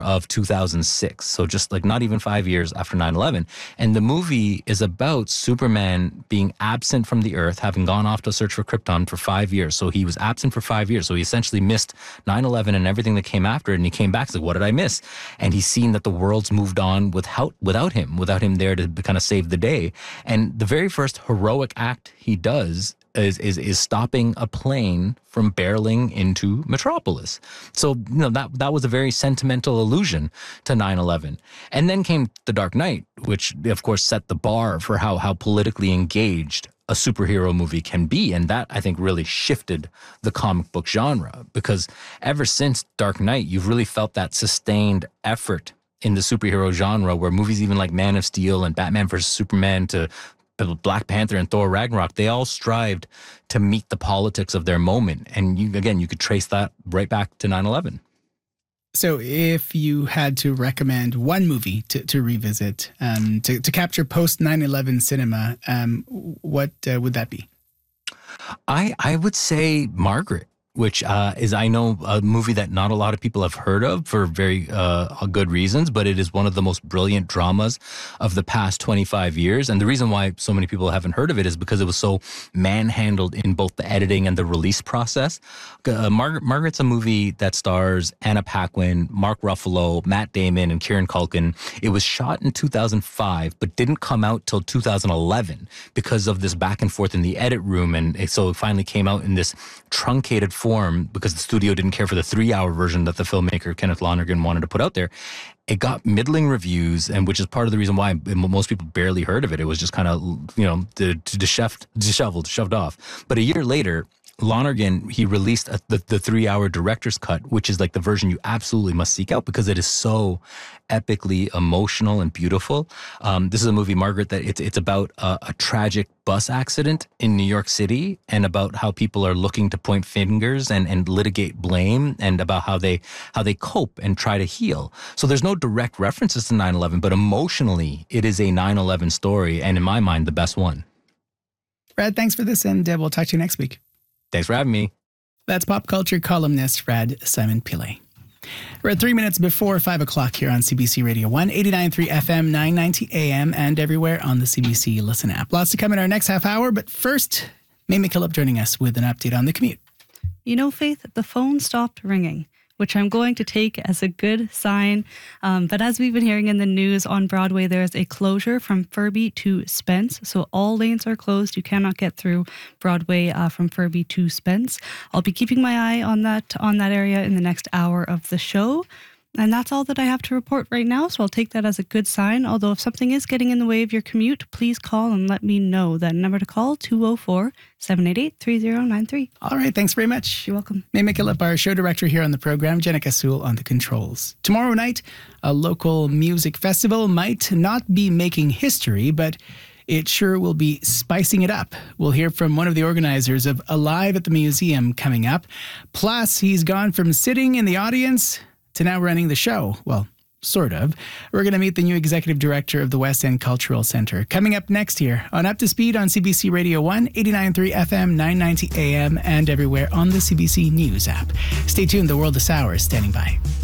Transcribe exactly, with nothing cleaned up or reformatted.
of two thousand six. So just like not even five years after nine eleven. And the movie is about Superman being absent from the Earth, having gone off to search for Krypton for five years. So he was absent for five years. So he essentially missed nine eleven and everything that came after it. And he came back, he's like, what did I miss? And he's seen that the world's moved on without, without him, without him there to kind of save the day. And the very first heroic act he does is is is stopping a plane from barreling into Metropolis. So, you know, that that was a very sentimental allusion to nine eleven. And then came The Dark Knight, which, of course, set the bar for how how politically engaged a superhero movie can be. And that, I think, really shifted the comic book genre, because ever since Dark Knight, you've really felt that sustained effort in the superhero genre, where movies even like Man of Steel and Batman versus Superman to Black Panther and Thor Ragnarok, they all strived to meet the politics of their moment. And you, again, you could trace that right back to nine eleven. So if you had to recommend one movie to, to revisit, um, to, to capture post nine eleven cinema, um, what uh, would that be? I, I would say Margaret, which uh, is, I know, a movie that not a lot of people have heard of for very uh, good reasons, but it is one of the most brilliant dramas of the past twenty-five years. And the reason why so many people haven't heard of it is because it was so manhandled in both the editing and the release process. Uh, Mar- Margaret's a movie that stars Anna Paquin, Mark Ruffalo, Matt Damon, and Kieran Culkin. It was shot in two thousand five, but didn't come out till two thousand eleven because of this back and forth in the edit room. And it, so it finally came out in this truncated form because the studio didn't care for the three-hour version that the filmmaker Kenneth Lonergan wanted to put out there. It got middling reviews, and which is part of the reason why most people barely heard of it. It was just kind of, you know, disheveled, disheveled, shoved off. But a year later, Lonergan, he released a, the, the three-hour director's cut, which is like the version you absolutely must seek out because it is so epically emotional and beautiful. Um, this is a movie, Margaret, that it's it's about a, a tragic bus accident in New York City, and about how people are looking to point fingers and, and litigate blame, and about how they how they cope and try to heal. So there's no direct references to nine eleven, but emotionally, it is a nine eleven story, and in my mind, the best one. Rad, thanks for this, and uh, we'll talk to you next week. Thanks for having me. That's pop culture columnist Rad Simon Pillay. We're at three minutes before five o'clock here on C B C Radio one, eighty-nine point three F M, nine ninety A M, and everywhere on the C B C Listen app. Lots to come in our next half hour, but first, May McKillop joining us with an update on the commute. You know, Faith, the phone stopped ringing, which I'm going to take as a good sign. Um, but as we've been hearing in the news, on Broadway, there's a closure from Furby to Spence. So all lanes are closed. You cannot get through Broadway uh, from Furby to Spence. I'll be keeping my eye on that on that area in the next hour of the show. And that's all that I have to report right now, so I'll take that as a good sign. Although if something is getting in the way of your commute, please call and let me know. That number to call, two oh four, seven eight eight, three oh nine three. All right, thanks very much. You're welcome. May McKillop, our show director here on the program, Jenica Sewell on the controls. Tomorrow night, a local music festival might not be making history, but it sure will be spicing it up. We'll hear from one of the organizers of Alive at the Museum coming up. Plus, he's gone from sitting in the audience to now running the show. Well, sort of. We're going to meet the new executive director of the West End Cultural Centre. Coming up next here on Up to Speed on C B C Radio one, eighty-nine point three F M, nine ninety A M, and everywhere on the C B C News app. Stay tuned. The World is Ours standing by.